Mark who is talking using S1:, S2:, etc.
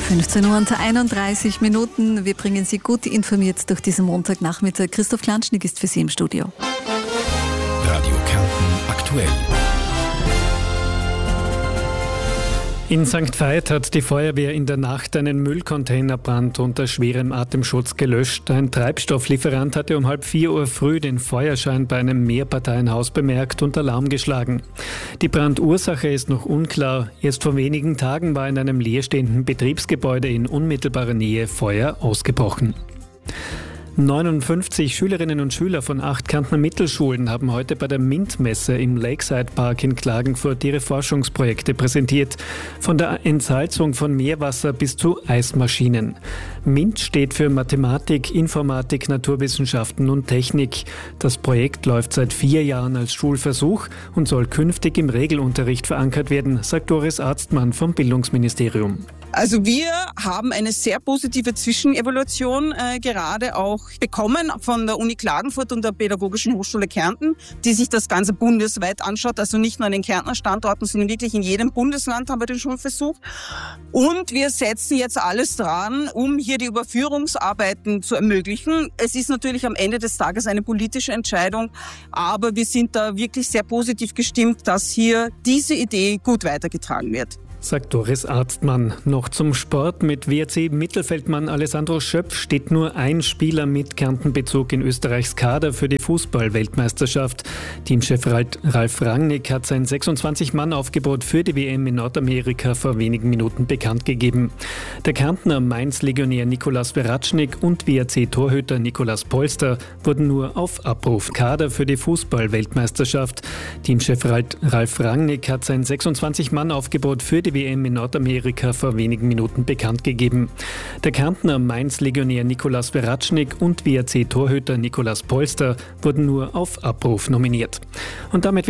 S1: 15:31 Uhr. Wir bringen Sie gut informiert durch diesen Montagnachmittag. Christoph Klanschnik ist für Sie im Studio.
S2: Radio Kärnten aktuell.
S3: In St. Veit hat die Feuerwehr in der Nacht einen Müllcontainerbrand unter schwerem Atemschutz gelöscht. Ein Treibstofflieferant hatte um 3:30 Uhr früh den Feuerschein bei einem Mehrparteienhaus bemerkt und Alarm geschlagen. Die Brandursache ist noch unklar. Erst vor wenigen Tagen war in einem leerstehenden Betriebsgebäude in unmittelbarer Nähe Feuer ausgebrochen. 59 Schülerinnen und Schüler von 8 Kärntner Mittelschulen haben heute bei der MINT-Messe im Lakeside Park in Klagenfurt ihre Forschungsprojekte präsentiert. Von der Entsalzung von Meerwasser bis zu Eismaschinen. MINT steht für Mathematik, Informatik, Naturwissenschaften und Technik. Das Projekt läuft seit 4 Jahren als Schulversuch und soll künftig im Regelunterricht verankert werden, sagt Doris Arztmann vom Bildungsministerium.
S4: Also wir haben eine sehr positive Zwischenevaluation gerade auch bekommen von der Uni Klagenfurt und der Pädagogischen Hochschule Kärnten, die sich das Ganze bundesweit anschaut, also nicht nur an den Kärntner Standorten, sondern wirklich in jedem Bundesland haben wir den Schulversuch. Und wir setzen jetzt alles dran, um hier die Überführungsarbeiten zu ermöglichen. Es ist natürlich am Ende des Tages eine politische Entscheidung, aber wir sind da wirklich sehr positiv gestimmt, dass hier diese Idee gut weitergetragen wird.
S3: Sagt Doris Arztmann. Noch zum Sport. Mit WRC-Mittelfeldmann Alessandro Schöpf steht nur ein Spieler mit Kärntenbezug in Österreichs Kader für die Fußball-Weltmeisterschaft. Teamchef Ralf Rangnick hat sein 26-Mann-Aufgebot für die WM in Nordamerika vor wenigen Minuten bekannt gegeben. Der Kärntner Mainz-Legionär Nicolas Veracznik und WRC-Torhüter Nicolas Polster wurden nur auf Abruf Kader für die Fußball-Weltmeisterschaft. Teamchef Ralf Rangnick hat sein 26-Mann-Aufgebot für die WM in Nordamerika vor wenigen Minuten bekannt gegeben. Der Kärntner Mainz-Legionär Nicolas Veracznik und WRC-Torhüter Nicolas Polster wurden nur auf Abruf nominiert. Und damit